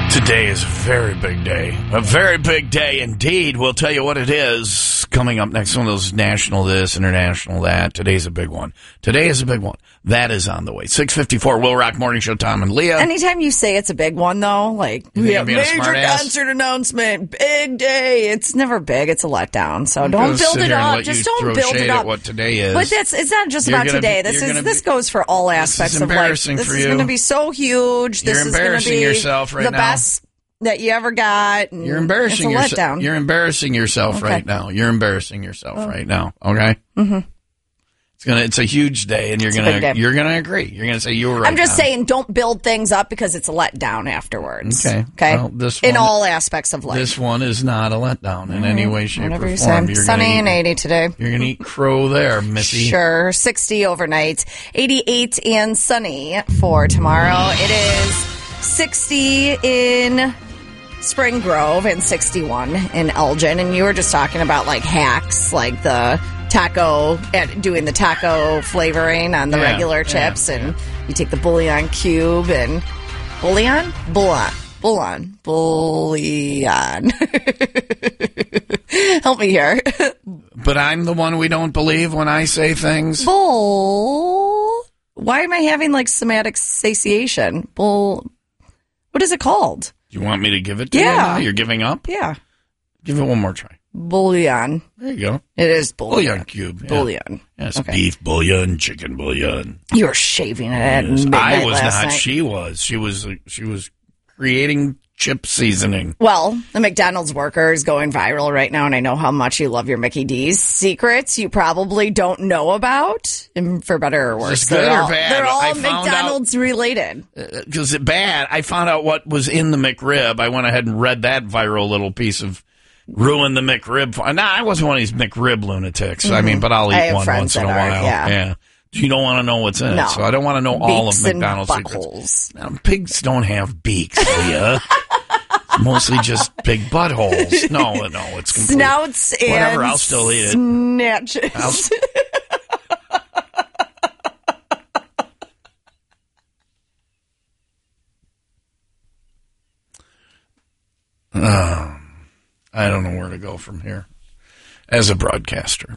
Today is a very big day. A very big day indeed. We'll tell you what it is coming up next. One of those national this, international that. Today's a big one. Today is a big one. That is on the way. 6:54, Will Rock Morning Show, Tom and Leah. Anytime you say it's a big one, though, like, we have major concert announcement, big day. It's never big. It's a letdown. So don't build it up. Just don't build it up. What today is. But it's not just about today. This goes for all aspects of life. This is going to be so huge. You're embarrassing yourself right now. The best that you ever got. You're embarrassing yourself. You're embarrassing yourself right now. You're embarrassing yourself right now. Okay. Mm-hmm. It's a huge day, and you're gonna agree. You're gonna say you were right. I'm just saying, don't build things up because it's a letdown afterwards. Okay. Well, in all aspects of life. This one is not a letdown in any way, shape, or form. Sunny and 80 today. You're gonna eat crow there, Missy. Sure. 60 overnight, 88 and sunny for tomorrow. It is 60 in Spring Grove and 61 in Elgin. And you were just talking about like hacks, like the doing the taco flavoring on the regular chips, and you take the bouillon cube and bouillon. Help me here. But I'm the one we don't believe when I say things. Why am I having like somatic satiation? What is it called? You want me to give it to you now? You're giving up? Yeah. Give it one more try. Bouillon. There you go. It is bouillon. Bouillon cube. Yeah. Bouillon. Yes, beef bouillon, chicken bouillon. You were shaving it at midnight I was last not. night. She was. She was creating chip seasoning. Well, the McDonald's worker is going viral right now, and I know how much you love your Mickey D's secrets you probably don't know about, and for better or worse. Is this good or bad? They're all McDonald's related. Because bad, I found out what was in the McRib. I went ahead and read that viral little piece of ruin the McRib. I wasn't one of these McRib lunatics. Mm-hmm. I mean, but I'll eat one once in a while. Yeah. You don't want to know what's in it, so I don't want to know all of McDonald's secrets. Now, pigs don't have beaks, Leah. It's mostly just big buttholes. No, it's complete. Snouts and whatever. I'll still eat it. Snatches. I don't know where to go from here. As a broadcaster,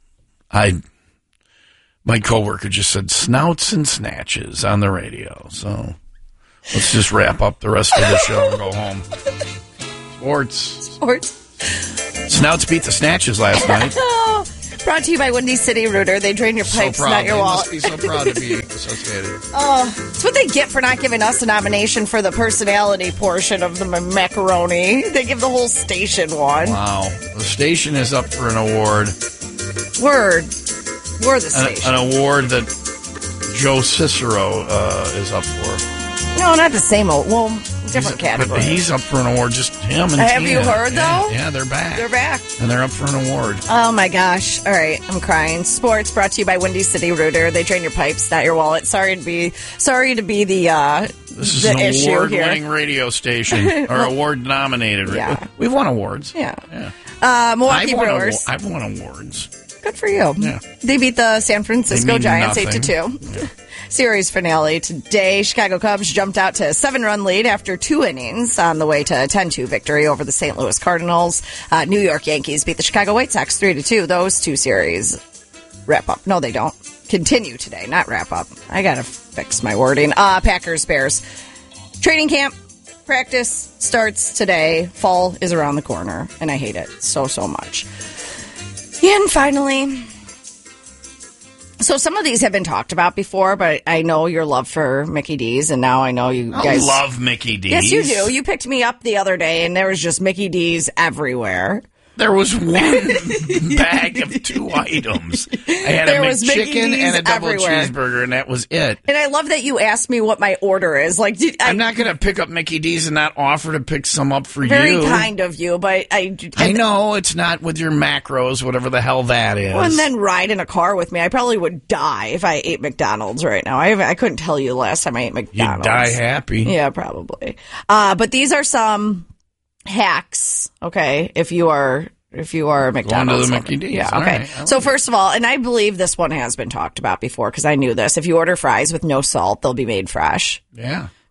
my coworker just said snouts and snatches on the radio. So let's just wrap up the rest of the show and go home. Sports. Snouts beat the snatches last night. Brought to you by Windy City Rooter. They drain your pipes, not your wallet. They must be so proud to be associated. It's what they get for not giving us a nomination for the personality portion of the macaroni. They give the whole station one. Wow. The station is up for an award. We're the station. An award that Joe Cicero is up for. No, not the same. Well, different category. But he's up for an award, just him and Have Tina. you heard, though? Yeah, they're back. They're back. And they're up for an award. Oh, my gosh. All right, I'm crying. Sports brought to you by Windy City Rooter. They drain your pipes, not your wallet. Sorry to be the This is the an issue award-winning radio station, or award-nominated. Yeah. We've won awards. Yeah. I've Milwaukee Brewers. I've won awards. Good for you. Yeah. They beat the San Francisco Giants 8-2. Yeah. Series finale today. Chicago Cubs jumped out to a 7-run lead after 2 innings on the way to a 10-2 victory over the St. Louis Cardinals. New York Yankees beat the Chicago White Sox 3-2. Those 2 series wrap up. No, they don't. Continue today, not wrap up. I got to fix my wording. Packers, Bears. Training camp. Practice starts today. Fall is around the corner, and I hate it so much. And finally, so some of these have been talked about before, but I know your love for Mickey D's, and now I know you guys love Mickey D's. Yes, you do. You picked me up the other day, and there was just Mickey D's everywhere. There was one bag of 2 items. I had a McChicken and a double cheeseburger, and that was it. And I love that you asked me what my order is. Like, I'm not going to pick up Mickey D's and not offer to pick some up for very you. Very kind of you, but I know it's not with your macros, whatever the hell that is. Well, and then ride in a car with me. I probably would die if I ate McDonald's right now. I couldn't tell you the last time I ate McDonald's. You'd die happy. Yeah, probably. But these are some hacks, okay, if you are a McDonald's. Going to the Mickey D's. Yeah, okay. Right. So first of all, and I believe this one has been talked about before because I knew this. If you order fries with no salt, they'll be made fresh. Yeah.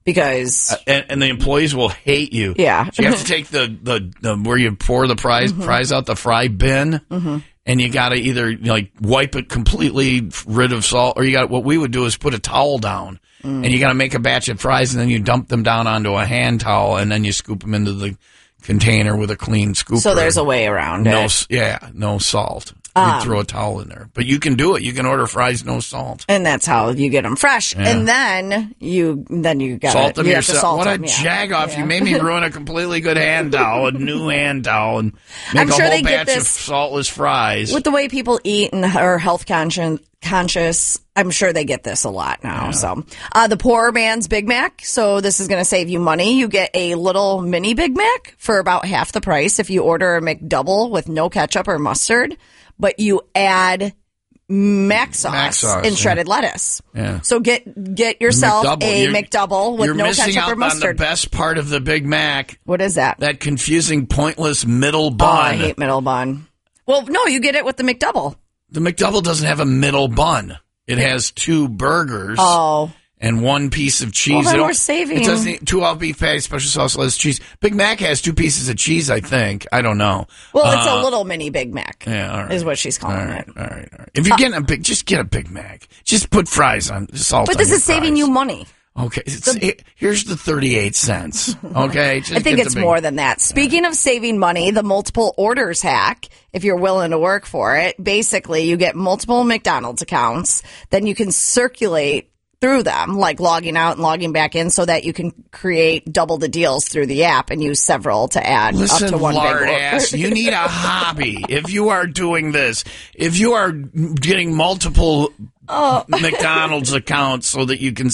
because and the employees will hate you. Yeah. So you have to take the where you pour the fries out the fry bin, and you got to either wipe it completely rid of salt, or you got what we would do is put a towel down, and you got to make a batch of fries, and then you dump them down onto a hand towel, and then you scoop them into the container with a clean scooper. So there's a way around it. No salt. You throw a towel in there. But you can do it. You can order fries, no salt. And that's how you get them fresh. Yeah. And then you got salt them yourself. Salt what them, a jag off. Yeah. You made me ruin a completely good hand towel, a new hand towel, and make I'm sure a they whole get batch this of saltless fries. With the way people eat and are health conscious, I'm sure they get this a lot now. Yeah. So, the poor man's Big Mac. So this is going to save you money. You get a little mini Big Mac for about half the price if you order a McDouble with no ketchup or mustard, but you add Mac sauce and shredded lettuce. Yeah. So get yourself a McDouble with no ketchup or mustard. You're missing out on the best part of the Big Mac. What is that? That confusing, pointless middle bun. Oh, I hate middle bun. Well, no, you get it with the McDouble. The McDouble doesn't have a middle bun. It has 2 burgers and 1 piece of cheese. Well, then we're saving. It doesn't need 2 all-beef patties, special sauce, less cheese. Big Mac has 2 pieces of cheese, I think. I don't know. Well, it's a little mini Big Mac. Yeah, all right. Is what she's calling it. All right. If you're getting just get a Big Mac. Just put fries on, salt on But this your is saving you money. Okay, here's the 38 cents. Okay, I think it's more than that. Speaking of saving money, the multiple orders hack, if you're willing to work for it, basically you get multiple McDonald's accounts, then you can circulate through them, like logging out and logging back in, so that you can create double the deals through the app and use several to add up to one big order. Ass, you need a hobby if you are doing this. If you are getting multiple McDonald's accounts so that you can...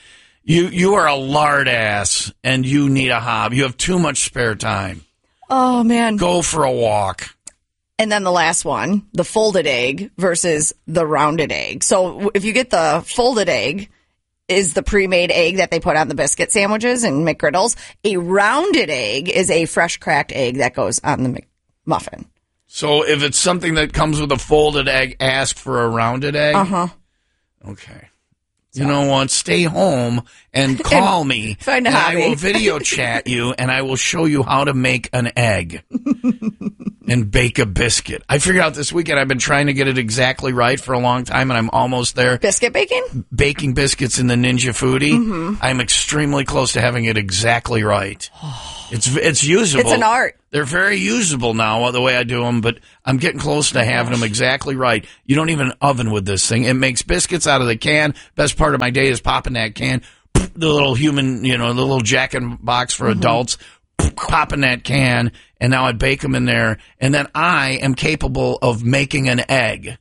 You are a lard ass, and you need a hobby. You have too much spare time. Oh, man. Go for a walk. And then the last one, the folded egg versus the rounded egg. So if you get the folded egg, is the pre-made egg that they put on the biscuit sandwiches and McGriddles. A rounded egg is a fresh cracked egg that goes on the McMuffin. So if it's something that comes with a folded egg, ask for a rounded egg? Uh-huh. Okay. You know what? Stay home and call me. Find a hobby. I will video chat you, and I will show you how to make an egg and bake a biscuit. I figured out this weekend I've been trying to get it exactly right for a long time, and I'm almost there. Biscuit baking? Baking biscuits in the Ninja Foodie. Mm-hmm. I'm extremely close to having it exactly right. It's usable. It's an art. They're very usable now, the way I do them, but I'm getting close to having them exactly right. You don't even oven with this thing. It makes biscuits out of the can. Best part of my day is popping that can. The little human, the little Jack-in-Box for adults. Popping that can, and now I bake them in there, and then I am capable of making an egg.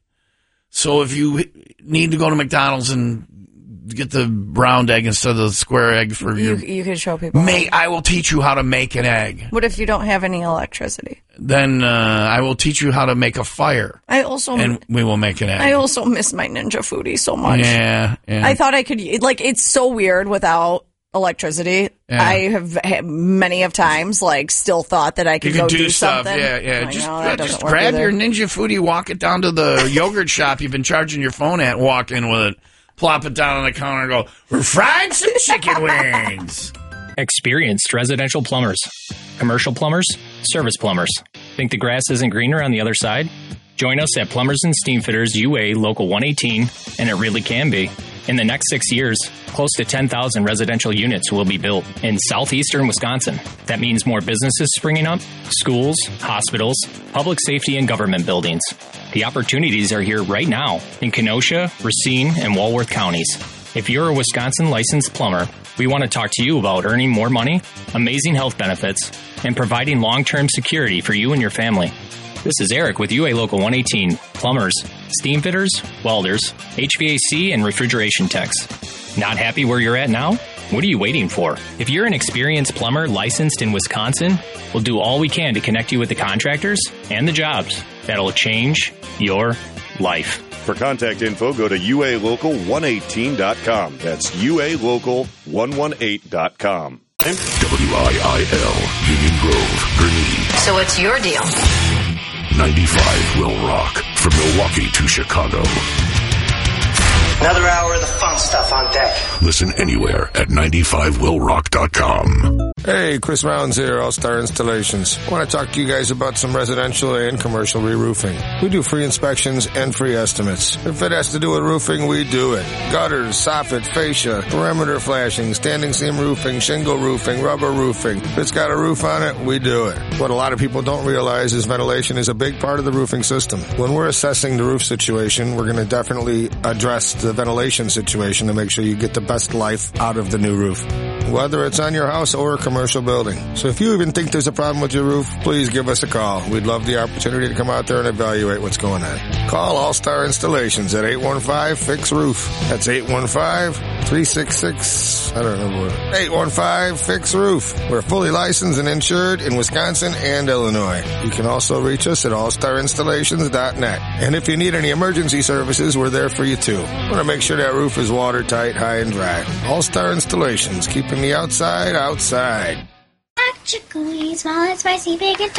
So if you need to go to McDonald's and get the round egg instead of the square egg for you can show people. I will teach you how to make an egg. What if you don't have any electricity? Then I will teach you how to make a fire. And we will make an egg. I also miss my Ninja Foodie so much. Yeah. I thought I could, it's so weird without electricity. Yeah. I have many of times still thought that I could go do stuff. Something. Yeah. Just grab your Ninja Foodie, walk it down to the yogurt shop you've been charging your phone at, walk in with it, plop it down on the counter and go, we're frying some chicken wings. Experienced residential plumbers, commercial plumbers, service plumbers. Think the grass isn't greener on the other side? Join us at Plumbers and Steamfitters UA Local 118, and it really can be. In the next 6 years, close to 10,000 residential units will be built in southeastern Wisconsin. That means more businesses springing up, schools, hospitals, public safety, and government buildings. The opportunities are here right now in Kenosha, Racine, and Walworth counties. If you're a Wisconsin licensed plumber, we want to talk to you about earning more money, amazing health benefits, and providing long-term security for you and your family. This is Eric with UA Local 118, plumbers, steam fitters, welders, HVAC, and refrigeration techs. Not happy where you're at now? What are you waiting for? If you're an experienced plumber licensed in Wisconsin, we'll do all we can to connect you with the contractors and the jobs that'll change your life. For contact info, go to ualocal118.com. That's ualocal118.com. WIIL, Union Grove, Gurnee. So what's your deal? 95 will rock from Milwaukee to Chicago. Another hour of the fun stuff on deck. Listen anywhere at 95willrock.com. Hey, Chris Rounds here, All-Star Installations. I want to talk to you guys about some residential and commercial re-roofing. We do free inspections and free estimates. If it has to do with roofing, we do it. Gutters, soffit, fascia, perimeter flashing, standing seam roofing, shingle roofing, rubber roofing. If it's got a roof on it, we do it. What a lot of people don't realize is ventilation is a big part of the roofing system. When we're assessing the roof situation, we're going to definitely address the ventilation situation to make sure you get the best life out of the new roof, whether it's on your house or a commercial building. So if you even think there's a problem with your roof, please give us a call. We'd love the opportunity to come out there and evaluate what's going on. Call All-Star Installations at 815-FIX-ROOF. That's 815-366, 815-FIX-ROOF. We're fully licensed and insured in Wisconsin and Illinois. You can also reach us at allstarinstallations.net. And if you need any emergency services, we're there for you too. We want to make sure that roof is watertight, high and dry. All-Star Installations, keeping the outside outside. Hot chickens, small and spicy, big and tall.